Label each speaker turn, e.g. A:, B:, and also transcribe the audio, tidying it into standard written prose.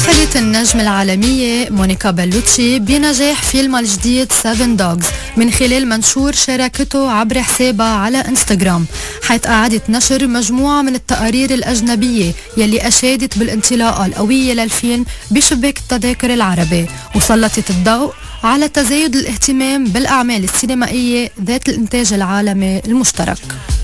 A: احتفلت النجمة العالمية مونيكا بلوتشي بنجاح فيلمها الجديد 7 دوغز من خلال منشور شاركته عبر حسابها على انستغرام، حيث أعادت نشر مجموعة من التقارير الأجنبية يلي أشادت بالانطلاقة القوية للفيلم بشباك التذاكر العربي، وسلطت الضوء على تزايد الاهتمام بالأعمال السينمائية ذات الإنتاج العالمي المشترك.